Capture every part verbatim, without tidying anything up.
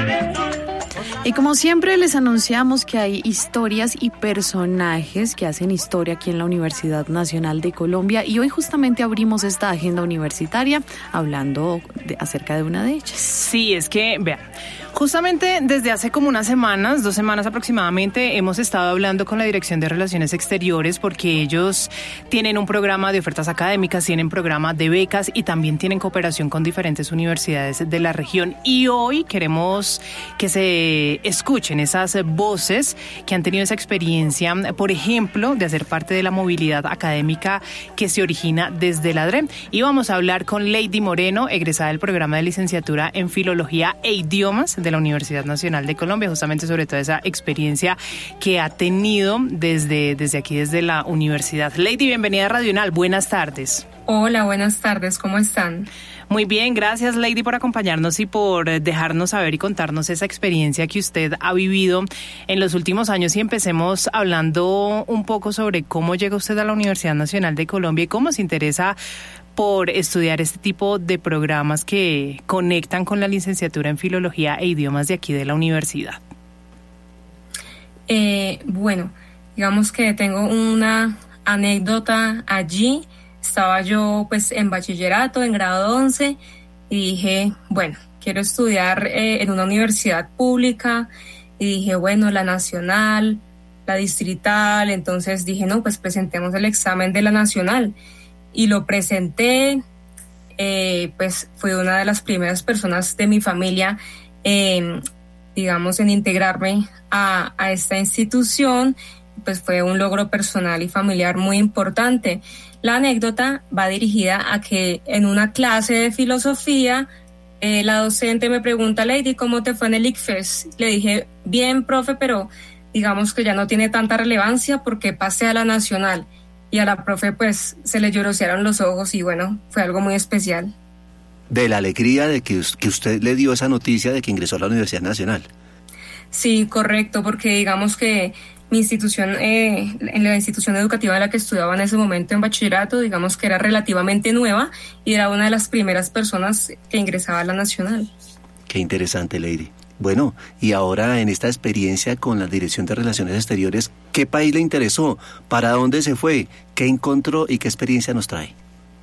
Y como siempre les anunciamos que hay historias y personajes que hacen historia aquí en la Universidad Nacional de Colombia y hoy justamente abrimos esta agenda universitaria hablando de, acerca de una de ellas. Sí, es que, vean, justamente desde hace como unas semanas, dos semanas aproximadamente, hemos estado hablando con la Dirección de Relaciones Exteriores porque ellos tienen un programa de ofertas académicas, tienen programa de becas y también tienen cooperación con diferentes universidades de la región. Y hoy queremos que se escuchen esas voces que han tenido esa experiencia, por ejemplo, de hacer parte de la movilidad académica que se origina desde la D R E M. Y vamos a hablar con Lady Moreno, egresada del programa de licenciatura en Filología e Idiomas de la Universidad Nacional de Colombia, justamente sobre toda esa experiencia que ha tenido desde, desde aquí, desde la universidad. Lady, bienvenida a Radio UNAL. Buenas tardes. Hola, buenas tardes. ¿Cómo están? Muy bien, gracias Lady por acompañarnos y por dejarnos saber y contarnos esa experiencia que usted ha vivido en los últimos años. Y empecemos hablando un poco sobre cómo llega usted a la Universidad Nacional de Colombia y cómo se interesa por estudiar este tipo de programas que conectan con la licenciatura en Filología e Idiomas de aquí de la universidad. Eh, bueno, digamos que tengo una anécdota allí. Estaba yo pues en bachillerato, en grado once, y dije, bueno, quiero estudiar eh, en una universidad pública, y dije, bueno, la nacional, la distrital, entonces dije, no, pues presentemos el examen de la nacional, y lo presenté, eh, pues fui una de las primeras personas de mi familia, eh, digamos, en integrarme a, a esta institución, pues fue un logro personal y familiar muy importante. La anécdota va dirigida a que en una clase de filosofía, eh, la docente me pregunta, Lady, ¿cómo te fue en el ICFES? Le dije, bien, profe, pero digamos que ya no tiene tanta relevancia porque pasé a la nacional. Y a la profe, pues, se le llorosearon los ojos y bueno, fue algo muy especial. De la alegría de que, que usted le dio esa noticia de que ingresó a la Universidad Nacional. Sí, correcto, porque digamos que mi institución, eh, en la institución educativa en la que estudiaba en ese momento en bachillerato, digamos que era relativamente nueva y era una de las primeras personas que ingresaba a la nacional. Qué interesante, Lady. Bueno, y ahora en esta experiencia con la Dirección de Relaciones Exteriores, ¿qué país le interesó? ¿Para dónde se fue? ¿Qué encontró y qué experiencia nos trae?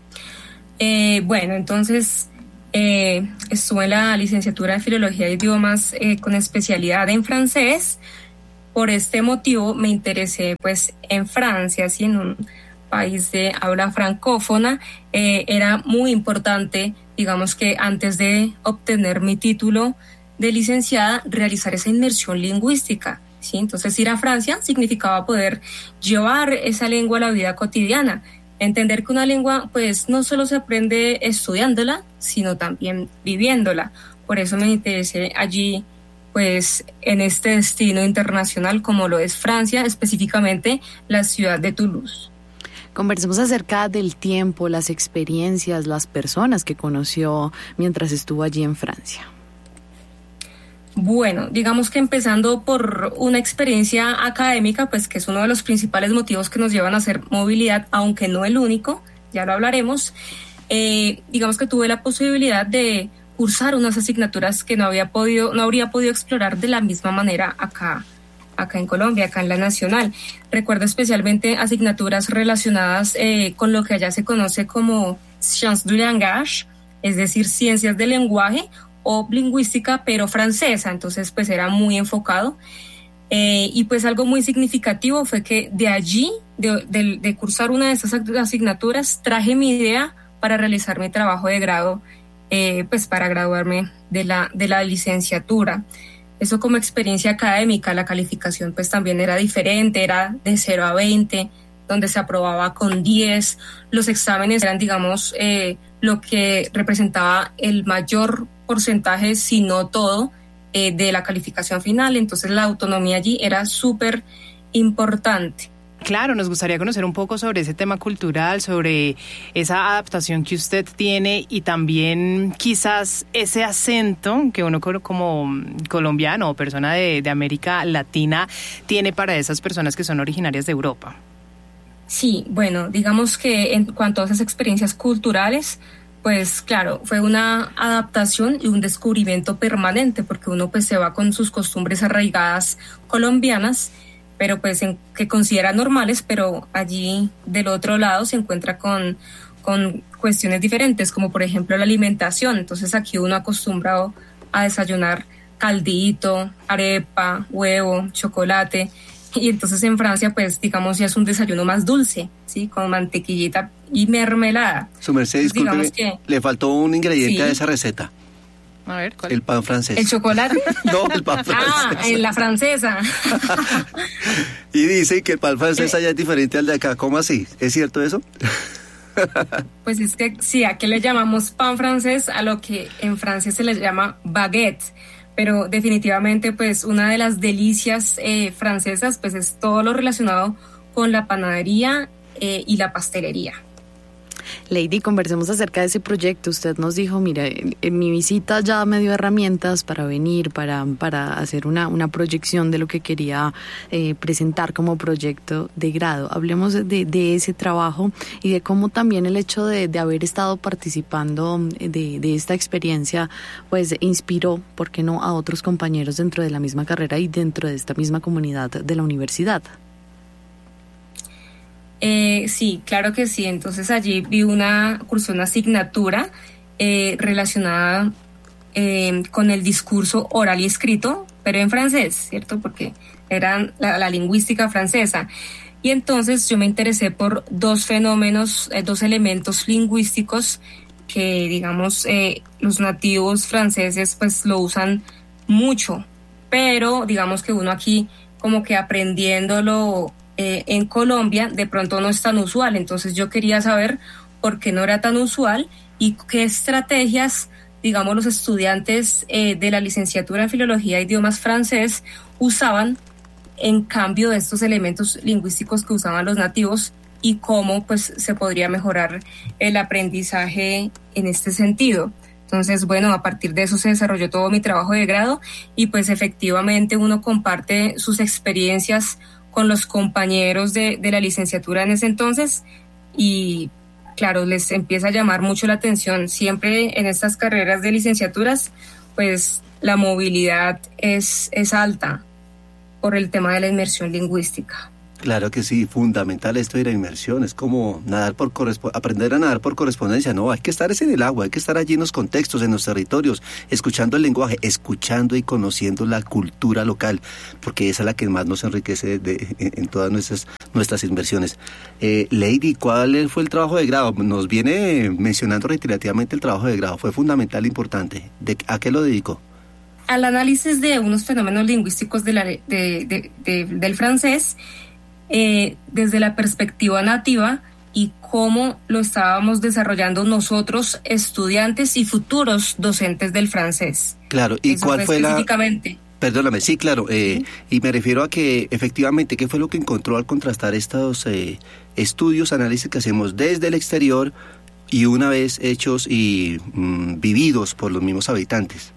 Eh, bueno, entonces eh, estuve en la licenciatura de Filología de Idiomas eh, con especialidad en francés. Por este motivo me interesé pues en Francia, así en un país de habla francófona. Eh, era muy importante, digamos que antes de obtener mi título de licenciada, realizar esa inmersión lingüística, ¿sí? Entonces ir a Francia significaba poder llevar esa lengua a la vida cotidiana, entender que una lengua pues no solo se aprende estudiándola, sino también viviéndola. Por eso me interesé allí pues en este destino internacional como lo es Francia, específicamente la ciudad de Toulouse. Conversemos acerca del tiempo, las experiencias, las personas que conoció mientras estuvo allí en Francia. Bueno, digamos que empezando por una experiencia académica, pues que es uno de los principales motivos que nos llevan a hacer movilidad, aunque no el único, ya lo hablaremos. Eh, digamos que tuve la posibilidad de cursar unas asignaturas que no había podido, no habría podido explorar de la misma manera acá, acá en Colombia, acá en la Nacional. Recuerdo especialmente asignaturas relacionadas eh, con lo que allá se conoce como Sciences du langage, es decir, ciencias del lenguaje o lingüística, pero francesa, entonces pues era muy enfocado. Eh, y pues algo muy significativo fue que de allí, de, de, de cursar una de esas asignaturas, traje mi idea para realizar mi trabajo de grado, eh, pues para graduarme de la, de la licenciatura. Eso como experiencia académica. La calificación pues también era diferente, era de cero a veinte, donde se aprobaba con diez. Los exámenes eran, digamos, eh, lo que representaba el mayor porcentaje, si no todo, eh, de la calificación final. Entonces la autonomía allí era súper importante. Claro, nos gustaría conocer un poco sobre ese tema cultural, sobre esa adaptación que usted tiene y también quizás ese acento que uno como colombiano o persona de, de América Latina tiene para esas personas que son originarias de Europa. Sí, bueno, digamos que en cuanto a esas experiencias culturales, pues claro, fue una adaptación y un descubrimiento permanente, porque uno pues se va con sus costumbres arraigadas colombianas, pero pues en, que considera normales, pero allí del otro lado se encuentra con, con cuestiones diferentes, como por ejemplo la alimentación. Entonces aquí uno acostumbrado a desayunar caldito, arepa, huevo, chocolate, y entonces en Francia pues digamos ya es un desayuno más dulce, ¿sí? Con mantequillita y mermelada. Su merced, disculpe, que, le faltó un ingrediente sí. a esa receta. A ver, ¿cuál? El pan francés. ¿El chocolate? No, el pan francés. Ah, en la francesa. Y dice que el pan francés allá es diferente al de acá. ¿Cómo así? ¿Es cierto eso? Pues es que sí, aquí le llamamos pan francés a lo que en Francia se le llama baguette. Pero definitivamente pues una de las delicias eh, francesas pues es todo lo relacionado con la panadería eh, y la pastelería. Lady, conversemos acerca de ese proyecto. Usted nos dijo, mira, en mi visita ya me dio herramientas para venir, para, para hacer una, una proyección de lo que quería eh, presentar como proyecto de grado. Hablemos de, de ese trabajo y de cómo también el hecho de, de haber estado participando de, de esta experiencia, pues inspiró, ¿por qué no?, a otros compañeros dentro de la misma carrera y dentro de esta misma comunidad de la universidad. Eh, sí, claro que sí. Entonces allí vi una, cursé una asignatura eh, relacionada eh, con el discurso oral y escrito, pero en francés, ¿cierto? Porque era la, la lingüística francesa. Y entonces yo me interesé por dos fenómenos, eh, dos elementos lingüísticos que, digamos, eh, los nativos franceses pues lo usan mucho, pero digamos que uno aquí como que aprendiéndolo Eh, en Colombia de pronto no es tan usual. Entonces yo quería saber por qué no era tan usual y qué estrategias, digamos, los estudiantes eh, de la licenciatura en Filología e Idiomas Francés usaban en cambio de estos elementos lingüísticos que usaban los nativos y cómo pues se podría mejorar el aprendizaje en este sentido. Entonces, bueno, a partir de eso se desarrolló todo mi trabajo de grado y pues efectivamente uno comparte sus experiencias con los compañeros de, de la licenciatura en ese entonces y claro, les empieza a llamar mucho la atención. Siempre en estas carreras de licenciaturas, pues la movilidad es, es alta por el tema de la inmersión lingüística. Claro que sí, fundamental esto de la inmersión, es como nadar por correspo- aprender a nadar por correspondencia, no, hay que estar en el agua, hay que estar allí en los contextos, en los territorios, escuchando el lenguaje, escuchando y conociendo la cultura local, porque esa es la que más nos enriquece de, en, en todas nuestras, nuestras inversiones. Eh, Lady, ¿cuál fue el trabajo de grado? Nos viene mencionando reiterativamente el trabajo de grado, fue fundamental, importante, ¿de, ¿a qué lo dedicó? Al análisis de unos fenómenos lingüísticos de la, de, de, de, del francés, Eh, desde la perspectiva nativa y cómo lo estábamos desarrollando nosotros, estudiantes y futuros docentes del francés. Claro, ¿y Eso cuál fue, fue específicamente? la...? Perdóname, sí, claro, eh, ¿Sí? Y me refiero a que efectivamente, ¿qué fue lo que encontró al contrastar estos eh, estudios, análisis que hacemos desde el exterior y una vez hechos y mm, vividos por los mismos habitantes?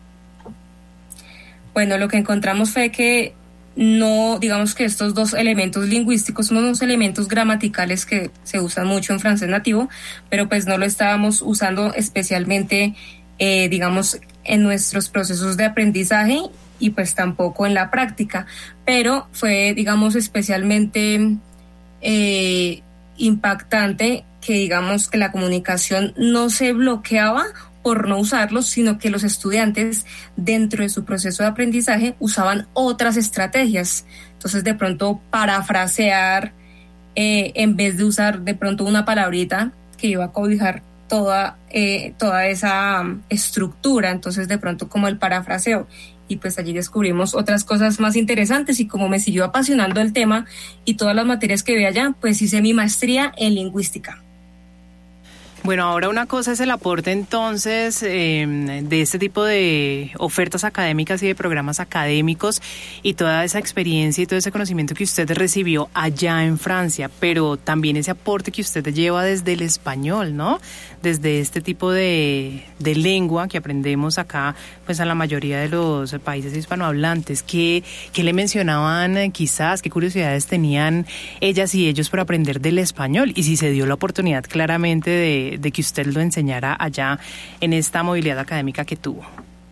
Bueno, lo que encontramos fue que no, digamos que estos dos elementos lingüísticos son unos elementos gramaticales que se usan mucho en francés nativo, pero pues no lo estábamos usando especialmente, eh, digamos, en nuestros procesos de aprendizaje y pues tampoco en la práctica, pero fue, digamos, especialmente eh, impactante que, digamos, que la comunicación no se bloqueaba por no usarlos, sino que los estudiantes dentro de su proceso de aprendizaje usaban otras estrategias. Entonces de pronto parafrasear eh, en vez de usar de pronto una palabrita que iba a cobijar toda, eh, toda esa um, estructura, entonces de pronto como el parafraseo. Y pues allí descubrimos otras cosas más interesantes y como me siguió apasionando el tema y todas las materias que vi allá, pues hice mi maestría en lingüística. Bueno, ahora una cosa es el aporte entonces eh, de este tipo de ofertas académicas y de programas académicos y toda esa experiencia y todo ese conocimiento que usted recibió allá en Francia, pero también ese aporte que usted lleva desde el español, ¿no? Desde este tipo de, de lengua que aprendemos acá, pues a la mayoría de los países hispanohablantes. ¿Qué, qué le mencionaban eh, quizás? ¿Qué curiosidades tenían ellas y ellos por aprender del español? Y si se dio la oportunidad claramente de de, de que usted lo enseñara allá en esta movilidad académica que tuvo?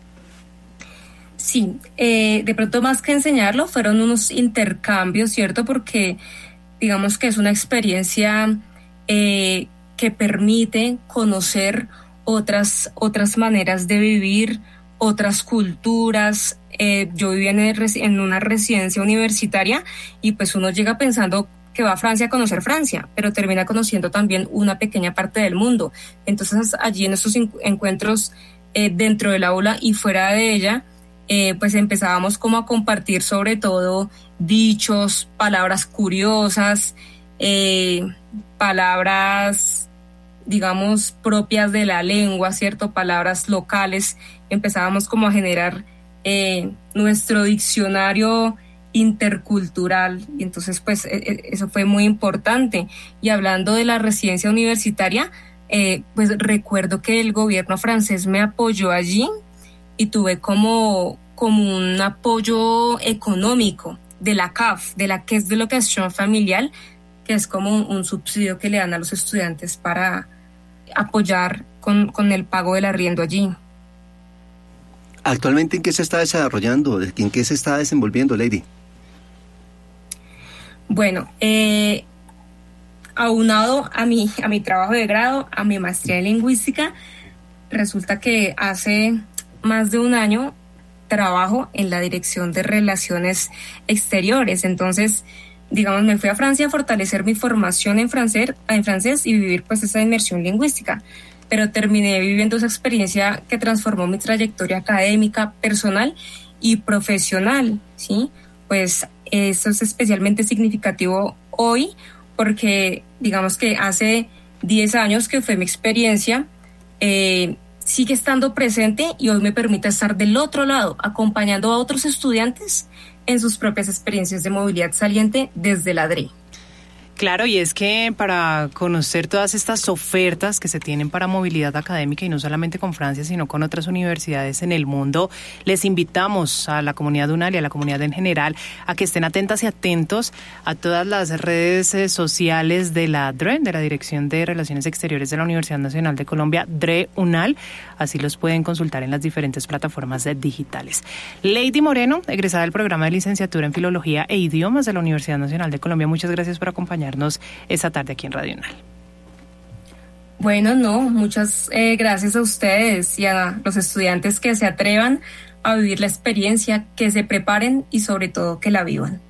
Sí, eh, de pronto más que enseñarlo fueron unos intercambios, ¿cierto? Porque digamos que es una experiencia eh, que permite conocer otras, otras maneras de vivir, otras culturas. Eh, yo vivía en, el, en una residencia universitaria y pues uno llega pensando que va a Francia a conocer Francia, pero termina conociendo también una pequeña parte del mundo. Entonces allí en estos encuentros eh, dentro del aula y fuera de ella, eh, pues empezábamos como a compartir sobre todo dichos, palabras curiosas, eh, palabras digamos propias de la lengua, ¿cierto? Palabras locales. Empezábamos como a generar eh, nuestro diccionario intercultural y entonces pues eh, eso fue muy importante. Y hablando de la residencia universitaria, eh, pues recuerdo que el gobierno francés me apoyó allí y tuve como, como un apoyo económico de la C A F, de la Caisse de Location Familial, que es como un, un subsidio que le dan a los estudiantes para apoyar con, con el pago del arriendo allí. ¿Actualmente en qué se está desarrollando? ¿En qué se está desenvolviendo, Lady? Bueno, eh, aunado a mi, a mi trabajo de grado, a mi maestría en lingüística, resulta que hace más de un año trabajo en la Dirección de Relaciones Exteriores. Entonces, digamos, me fui a Francia a fortalecer mi formación en francés, en francés y vivir pues esa inmersión lingüística. Pero terminé viviendo esa experiencia que transformó mi trayectoria académica, personal y profesional, ¿sí? Pues eso es especialmente significativo hoy porque digamos que hace diez años que fue mi experiencia, eh, sigue estando presente y hoy me permite estar del otro lado, acompañando a otros estudiantes en sus propias experiencias de movilidad saliente desde la D R E. Claro, y es que para conocer todas estas ofertas que se tienen para movilidad académica, y no solamente con Francia, sino con otras universidades en el mundo, les invitamos a la comunidad UNAL y a la comunidad en general a que estén atentas y atentos a todas las redes eh, sociales de la D R E, de la Dirección de Relaciones Exteriores de la Universidad Nacional de Colombia, D R E UNAL. Así los pueden consultar en las diferentes plataformas digitales. Lady Moreno, egresada del programa de licenciatura en Filología e Idiomas de la Universidad Nacional de Colombia, muchas gracias por acompañarnos esta tarde aquí en Radio UNAL. Bueno, no, muchas eh, gracias a ustedes y a los estudiantes que se atrevan a vivir la experiencia, que se preparen y sobre todo que la vivan.